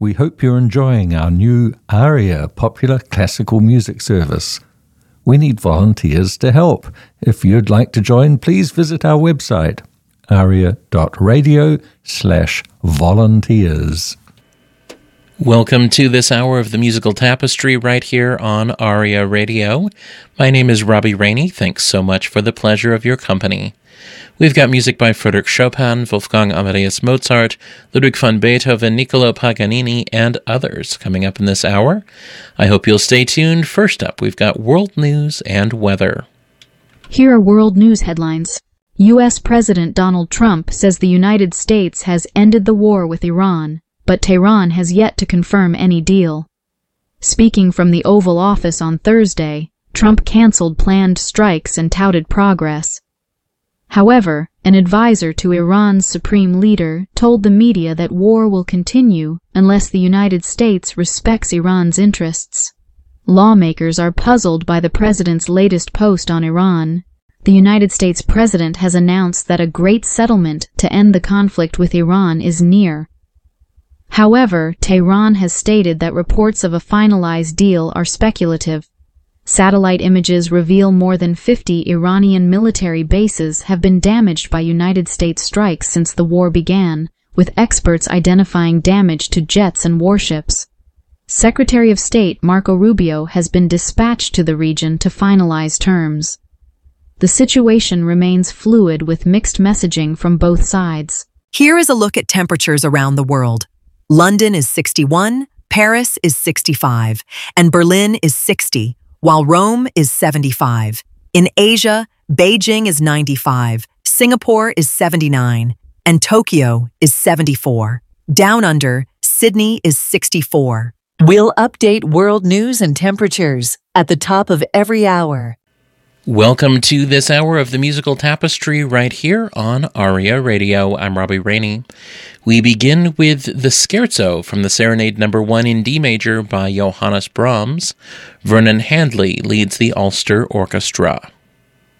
We hope you're enjoying our new ARIA popular classical music service. We need volunteers to help. If you'd like to join, please visit our website, aria.radio/volunteers. Welcome to this hour of the Musical Tapestry right here on ARIA Radio. My name is Robbie Rainey. Thanks so much for the pleasure of your company. We've got music by Frédéric Chopin, Wolfgang Amadeus Mozart, Ludwig van Beethoven, Niccolò Paganini, and others coming up in this hour. I hope you'll stay tuned. First up, we've got world news and weather. Here are world news headlines. U.S. President Donald Trump says the United States has ended the war with Iran, but Tehran has yet to confirm any deal. Speaking from the Oval Office on Thursday, Trump canceled planned strikes and touted progress. However, an advisor to Iran's supreme leader told the media that war will continue unless the United States respects Iran's interests. Lawmakers are puzzled by the president's latest post on Iran. The United States president has announced that a great settlement to end the conflict with Iran is near. However, Tehran has stated that reports of a finalized deal are speculative. Satellite images reveal more than 50 Iranian military bases have been damaged by United States strikes since the war began, with experts identifying damage to jets and warships. Secretary of State Marco Rubio has been dispatched to the region to finalize terms. The situation remains fluid with mixed messaging from both sides. Here is a look at temperatures around the world. London is 61, Paris is 65, and Berlin is 60. While Rome is 75. In Asia, Beijing is 95, Singapore is 79, and Tokyo is 74. Down under, Sydney is 64. We'll update world news and temperatures at the top of every hour. Welcome to this hour of the Musical Tapestry right here on ARIA Radio. I'm Robbie Rainey. We begin with the Scherzo from the Serenade No. 1 in D major by Johannes Brahms. Vernon Handley leads the Ulster Orchestra.